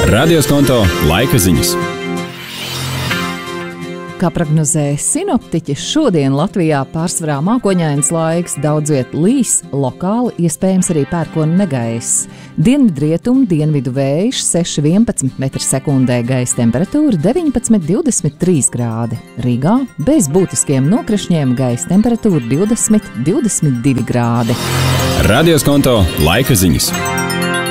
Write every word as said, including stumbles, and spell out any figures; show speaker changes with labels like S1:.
S1: Radioskonto laika ziņas.
S2: Kā prognozēja sinoptiķi, šodien Latvijā pārsvarā mākoņains laiks, daudz viet līs, lokāli iespējams arī pērkona negaiss. Dienvidrietumu dienvidu vējš seši vienpadsmit metri sekundē, gaisa temperatūra deviņpadsmit divdesmit trīs grādi. Rīgā bez būtiskiem nokrišņiem gaisa temperatūra divdesmit divdesmit divi grādi.
S1: Radioskonto laika ziņas.